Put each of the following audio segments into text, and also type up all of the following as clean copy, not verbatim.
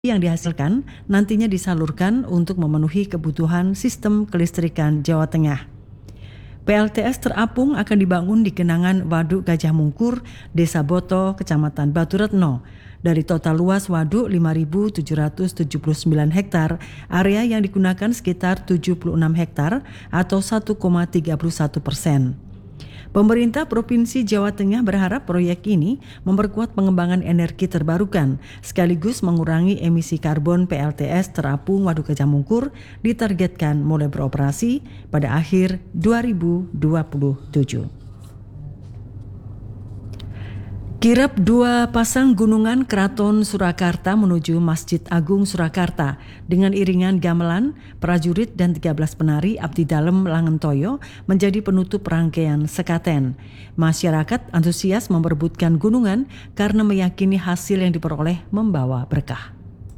yang dihasilkan nantinya disalurkan untuk memenuhi kebutuhan sistem kelistrikan Jawa Tengah. PLTS terapung akan dibangun di genangan Waduk Gajah Mungkur, Desa Boto, Kecamatan Baturetno. Dari total luas waduk 5.779 hektar, area yang digunakan sekitar 76 hektar atau 1,31%. Pemerintah Provinsi Jawa Tengah berharap proyek ini memperkuat pengembangan energi terbarukan sekaligus mengurangi emisi karbon. PLTS terapung Waduk Gajah Mungkur ditargetkan mulai beroperasi pada akhir 2027. Kirap dua pasang gunungan Keraton Surakarta menuju Masjid Agung Surakarta dengan iringan gamelan, prajurit dan 13 penari abdi dalem Langentoyo menjadi penutup rangkaian sekaten. Masyarakat antusias memperebutkan gunungan karena meyakini hasil yang diperoleh membawa berkah.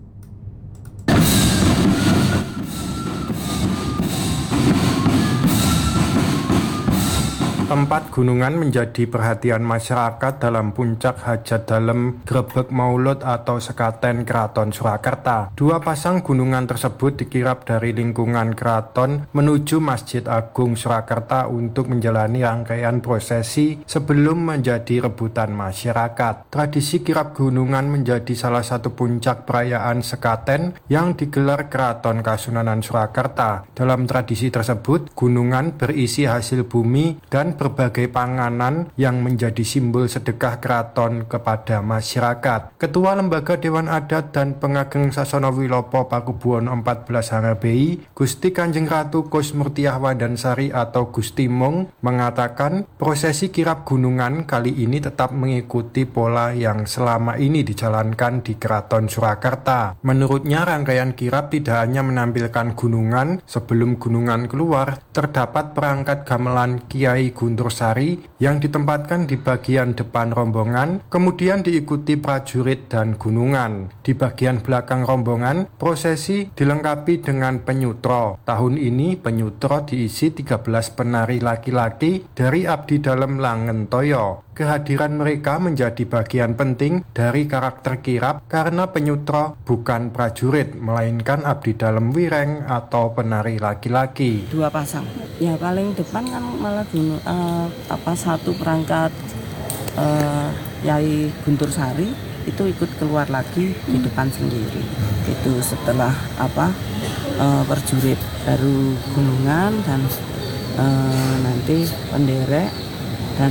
Tempat gunungan menjadi perhatian masyarakat dalam puncak hajat dalem Grebeg Maulud atau sekaten Keraton Surakarta. Dua pasang gunungan tersebut dikirap dari lingkungan keraton menuju Masjid Agung Surakarta untuk menjalani rangkaian prosesi sebelum menjadi rebutan masyarakat. Tradisi kirap gunungan menjadi salah satu puncak perayaan sekaten yang digelar Keraton Kasunanan Surakarta. Dalam tradisi tersebut, gunungan berisi hasil bumi dan berbagai panganan yang menjadi simbol sedekah keraton kepada masyarakat. Ketua Lembaga Dewan Adat dan Pengageng Sasana Wilopo Pakubuwono 14 Harabehi, Gusti Kanjeng Ratu Kus Murtiah Wandansari atau Gusti Mung mengatakan prosesi kirap gunungan kali ini tetap mengikuti pola yang selama ini dijalankan di Keraton Surakarta. Menurutnya rangkaian kirap tidak hanya menampilkan gunungan, sebelum gunungan keluar terdapat perangkat gamelan Kiai Guntur Sari yang ditempatkan di bagian depan rombongan, kemudian diikuti prajurit dan gunungan. Di bagian belakang rombongan, prosesi dilengkapi dengan penyutro. Tahun ini penyutro diisi 13 penari laki-laki dari abdi dalem Langentoyo. Kehadiran mereka menjadi bagian penting dari karakter kirap karena penyutro bukan prajurit, melainkan abdi dalem wireng atau penari laki-laki. Dua pasang. Ya paling depan kan malah satu perangkat Yai Guntur Sari itu ikut keluar lagi di depan sendiri. Itu setelah perjurit baru gunungan dan nanti penderek dan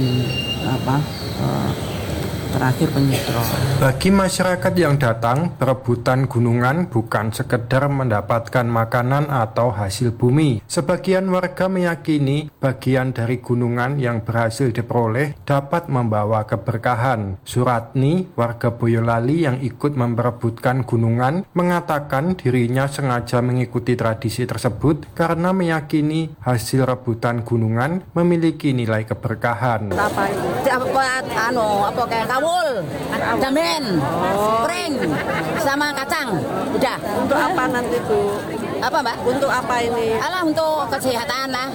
terakhir penyutro. Bagi masyarakat yang datang, perebutan gunungan bukan sekedar mendapatkan makanan atau hasil bumi. Sebagian warga meyakini bagian dari gunungan yang berhasil diperoleh dapat membawa keberkahan. Suratni, warga Boyolali yang ikut memperebutkan gunungan, mengatakan dirinya sengaja mengikuti tradisi tersebut karena meyakini hasil rebutan gunungan memiliki nilai keberkahan. Apa itu? Kayak kawul, damen, pring, sama kacang. Udah. Untuk apa nanti, Bu? Apa, Mbak? Untuk apa ini? Alah, untuk kesehatan lah.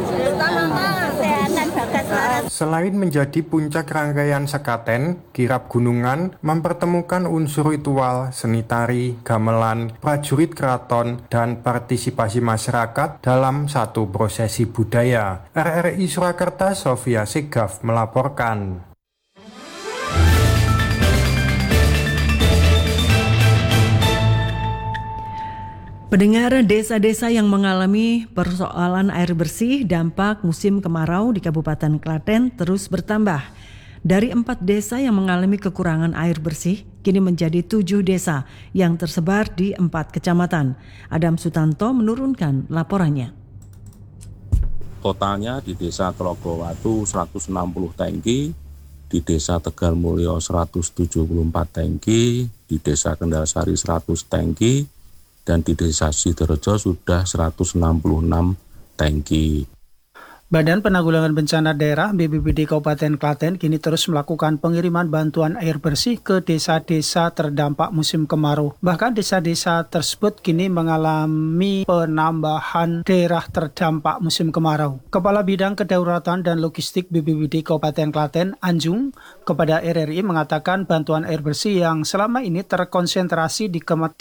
Selain menjadi puncak rangkaian sekaten, kirap gunungan mempertemukan unsur ritual, seni tari, gamelan, prajurit keraton, dan partisipasi masyarakat dalam satu prosesi budaya. RRI Surakarta, Sofia Segaf melaporkan. Pendengar, desa-desa yang mengalami persoalan air bersih dampak musim kemarau di Kabupaten Klaten terus bertambah. Dari 4 desa yang mengalami kekurangan air bersih, kini menjadi 7 desa yang tersebar di 4 kecamatan. Adam Sutanto menurunkan laporannya. Totalnya di desa Trogowatu 160 tangki, di desa Tegal Mulyo 174 tangki, di desa Kendalsari 100 tangki, dan di desa Sidorejo sudah 166 tangki. Badan Penanggulangan Bencana Daerah BPBD Kabupaten Klaten kini terus melakukan pengiriman bantuan air bersih ke desa-desa terdampak musim kemarau. Bahkan desa-desa tersebut kini mengalami penambahan daerah terdampak musim kemarau. Kepala Bidang Kedaulatan dan Logistik BPBD Kabupaten Klaten, Anjung, kepada RRI mengatakan bantuan air bersih yang selama ini terkonsentrasi di